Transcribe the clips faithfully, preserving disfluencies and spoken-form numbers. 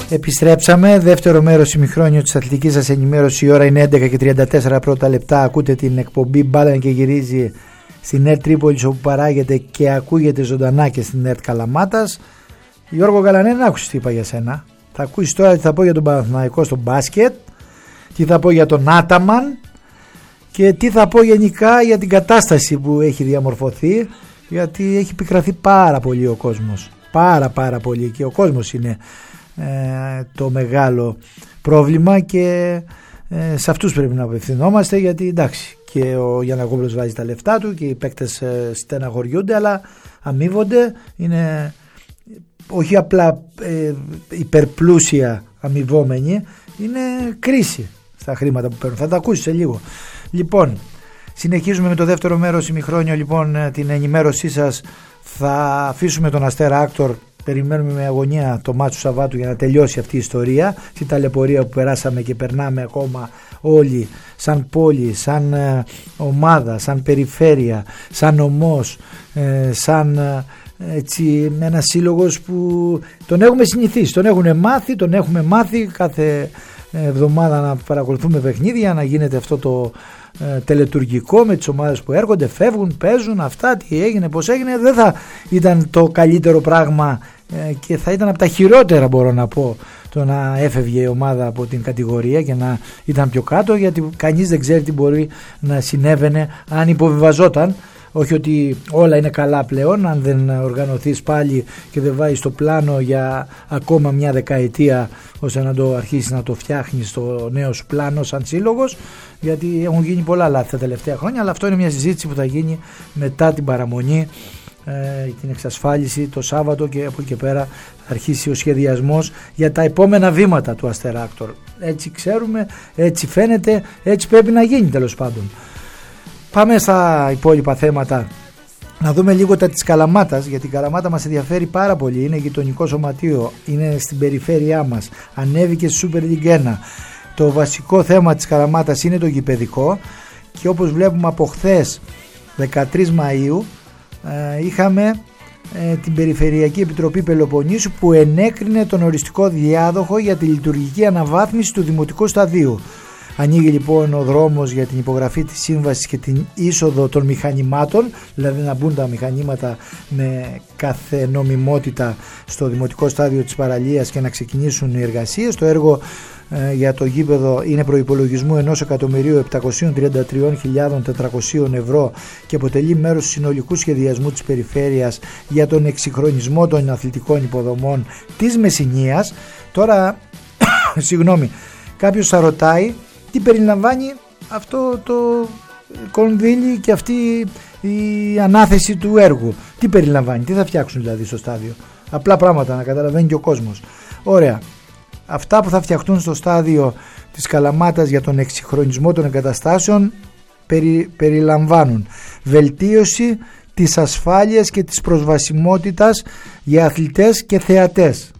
Επιστρέψαμε, δεύτερο μέρος ημιχρόνιο της αθλητικής σας ενημέρωσης. Η ώρα είναι έντεκα και τριάντα τέσσερα πρώτα λεπτά. Ακούτε την εκπομπή Μπάλα και γυρίζει στην ΕΡΤ Τρίπολης, όπου παράγεται και ακούγεται ζωντανά και στην ΕΡΤ Καλαμάτας. Γιώργο Καλανέ, να άκουσες τι είπα για σένα. Θα ακούσεις τώρα τι θα πω για τον Παναθηναϊκό στο μπάσκετ, τι θα πω για τον Άταμαν και τι θα πω γενικά για την κατάσταση που έχει διαμορφωθεί, γιατί έχει πικραθεί πάρα πολύ ο κόσμος. Πάρα πάρα πολύ, και ο κόσμος είναι ε, το μεγάλο πρόβλημα και ε, σε αυτούς πρέπει να απευθυνόμαστε, γιατί εντάξει, και ο Γιαννακόπουλος βάζει τα λεφτά του και οι παίκτες ε, στεναχωριούνται, αλλά αμείβονται, είναι όχι απλά ε, υπερπλούσια αμοιβόμενοι, είναι κρίση στα χρήματα που παίρνουν. Θα τα ακούσεις σε λίγο. Λοιπόν, συνεχίζουμε με το δεύτερο μέρος ημιχρόνιο, λοιπόν, την ενημέρωσή σας. Θα αφήσουμε τον Αστέρα Άκτορ. Περιμένουμε με αγωνία το μάτσο του Σαββάτου για να τελειώσει αυτή η ιστορία, τη ταλαιπωρία που περάσαμε και περνάμε ακόμα όλοι σαν πόλη, σαν ε, ομάδα, σαν περιφέρεια, σαν ομός, ε, σαν ε, έτσι, ένας σύλλογος που τον έχουμε συνηθίσει, τον έχουν μάθει, τον έχουμε μάθει κάθε εβδομάδα να παρακολουθούμε παιχνίδια, να γίνεται αυτό το ε, τελετουργικό με τις ομάδες που έρχονται, φεύγουν, παίζουν, αυτά, τι έγινε, πώς έγινε. Δεν θα ήταν το καλύτερο πράγμα ε, και θα ήταν από τα χειρότερα, μπορώ να πω, το να έφευγε η ομάδα από την κατηγορία και να ήταν πιο κάτω, γιατί κανείς δεν ξέρει τι μπορεί να συνέβαινε αν υποβιβαζόταν. Όχι ότι όλα είναι καλά πλέον, αν δεν οργανωθείς πάλι και δεν βάζεις το πλάνο για ακόμα μια δεκαετία, ώστε να το αρχίσεις να το φτιάχνεις το νέο σου πλάνο σαν σύλλογος, γιατί έχουν γίνει πολλά λάθη τα τελευταία χρόνια, αλλά αυτό είναι μια συζήτηση που θα γίνει μετά την παραμονή, ε, την εξασφάλιση το Σάββατο, και από εκεί και πέρα θα αρχίσει ο σχεδιασμός για τα επόμενα βήματα του Αστέρα Άκτορ. Έτσι ξέρουμε, έτσι φαίνεται, έτσι πρέπει να γίνει τέλος πάντων. Πάμε στα υπόλοιπα θέματα. Να δούμε λίγο τα της Καλαμάτας, γιατί η Καλαμάτα μας ενδιαφέρει πάρα πολύ. Είναι γειτονικό σωματείο, είναι στην περιφέρειά μας, ανέβηκε στη Super League ένα. Το βασικό θέμα της Καλαμάτας είναι το γηπεδικό, και όπως βλέπουμε από χθες δεκατρείς Μαΐου ε, είχαμε ε, την Περιφερειακή Επιτροπή Πελοποννήσου που ενέκρινε τον οριστικό διάδοχο για τη λειτουργική αναβάθμιση του Δημοτικού Σταδίου. Ανοίγει λοιπόν ο δρόμος για την υπογραφή της σύμβασης και την είσοδο των μηχανημάτων, δηλαδή να μπουν τα μηχανήματα με κάθε νομιμότητα στο Δημοτικό Στάδιο της Παραλίας και να ξεκινήσουν οι εργασίες. Το έργο ε, για το γήπεδο είναι προϋπολογισμού ενός εκατομμυρίου επτακόσιες τριάντα τρεις χιλιάδες τετρακόσια ευρώ και αποτελεί μέρος του συνολικού σχεδιασμού της περιφέρειας για τον εξυγχρονισμό των αθλητικών υποδομών της Μεσσηνίας. Τώρα, συγγνώμη, κάποιος θα ρωτάει τι περιλαμβάνει αυτό το κονδύλι και αυτή η ανάθεση του έργου. Τι περιλαμβάνει, τι θα φτιάξουν δηλαδή στο στάδιο. Απλά πράγματα να καταλαβαίνει και ο κόσμος. Ωραία. Αυτά που θα φτιαχτούν στο στάδιο της Καλαμάτας για τον εξυγχρονισμό των εγκαταστάσεων περι, περιλαμβάνουν βελτίωση της ασφάλειας και της προσβασιμότητας για αθλητές και θεατές,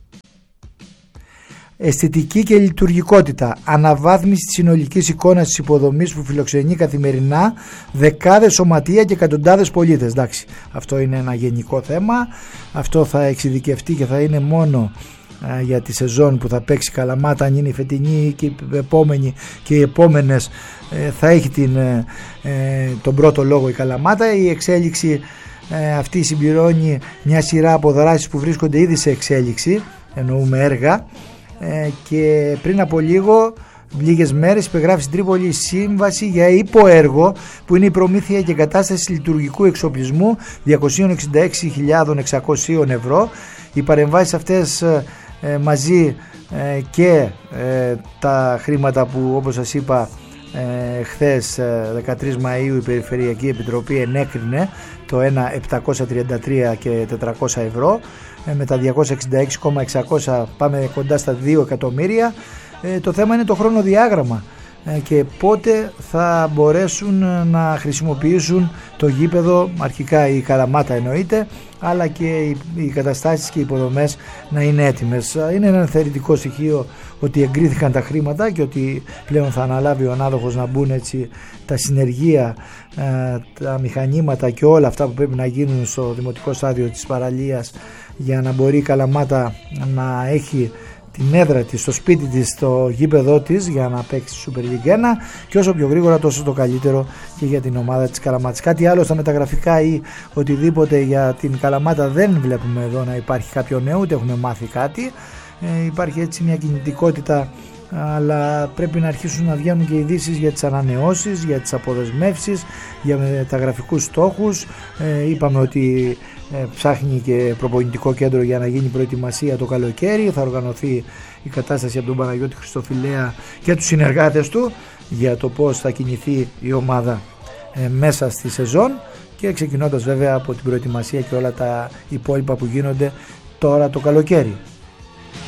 αισθητική και λειτουργικότητα, αναβάθμιση της συνολικής εικόνας της υποδομής που φιλοξενεί καθημερινά δεκάδες σωματεία και εκατοντάδες πολίτες. Εντάξει, αυτό είναι ένα γενικό θέμα, αυτό θα εξειδικευτεί και θα είναι μόνο α, για τη σεζόν που θα παίξει Καλαμάτα, αν είναι η φετινή και η επόμενη και οι επόμενες, ε, θα έχει την, ε, τον πρώτο λόγο η Καλαμάτα. Η εξέλιξη ε, αυτή συμπληρώνει μια σειρά από δράσεις που βρίσκονται ήδη σε εξέλιξη, εννοούμε έργα. Ε, και πριν από λίγο, λίγες μέρες, υπεγράφει στην Τρίπολη σύμβαση για υποέργο που είναι η προμήθεια και εγκατάσταση λειτουργικού εξοπλισμού διακόσιες εξήντα έξι χιλιάδες εξακόσια ευρώ. Οι παρεμβάσεις αυτές ε, μαζί ε, και ε, τα χρήματα που, όπως σας είπα, ε, χθες ε, δεκατρείς Μαΐου η Περιφερειακή Επιτροπή ενέκρινε το ένα επτακόσια τριάντα τρία και τετρακόσια ευρώ, ε, με τα διακόσια εξήντα έξι χιλιάδες εξακόσια πάμε κοντά στα δύο εκατομμύρια. Ε, το θέμα είναι το χρονοδιάγραμμα ε, και πότε θα μπορέσουν να χρησιμοποιήσουν το γήπεδο, αρχικά η Καλαμάτα εννοείται, αλλά και οι, οι καταστάσεις και οι υποδομές να είναι έτοιμες. Είναι ένα ενθαρρυντικό στοιχείο ότι εγκρίθηκαν τα χρήματα και ότι πλέον θα αναλάβει ο ανάδοχος να μπουν έτσι τα συνεργεία, τα μηχανήματα και όλα αυτά που πρέπει να γίνουν στο Δημοτικό Στάδιο της Παραλίας για να μπορεί η Καλαμάτα να έχει την έδρα της, στο σπίτι της, στο γήπεδό της για να παίξει στη Super League ένα, και όσο πιο γρήγορα τόσο το καλύτερο και για την ομάδα της Καλαμάτας. Κάτι άλλο στα μεταγραφικά ή οτιδήποτε για την Καλαμάτα δεν βλέπουμε εδώ να υπάρχει κάποιο νέο, ούτε έχουμε μάθει κάτι. Ε, υπάρχει έτσι μια κινητικότητα, αλλά πρέπει να αρχίσουν να βγαίνουν και ειδήσεις για τις ανανεώσεις, για τις αποδεσμεύσεις, για μεταγραφικούς στόχους. Ε, είπαμε ότι ε, ψάχνει και προπονητικό κέντρο για να γίνει προετοιμασία το καλοκαίρι. Θα οργανωθεί η κατάσταση από τον Παναγιώτη Χριστοφιλέα και τους συνεργάτες του για το πώς θα κινηθεί η ομάδα ε, μέσα στη σεζόν, και ξεκινώντας βέβαια από την προετοιμασία και όλα τα υπόλοιπα που γίνονται τώρα το καλοκαίρι.